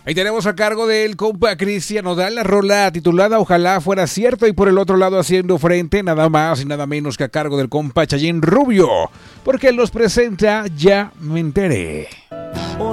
Ahí tenemos a cargo del compa Cristian Nodal la rola titulada Ojalá Fuera Cierto, y por el otro lado haciendo frente nada más y nada menos que a cargo del compa Chayín Rubio, porque él los presenta Ya Me Enteré.